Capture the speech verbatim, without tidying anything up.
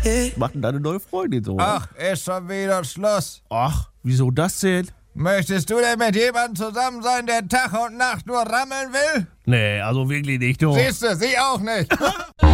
Macht denn deine neue Freundin so? Ach, ist schon wieder Schluss. Ach, wieso das denn? Möchtest du denn mit jemandem zusammen sein, der Tag und Nacht nur rammeln will? Nee, also wirklich nicht, du. Siehst du, sie auch nicht.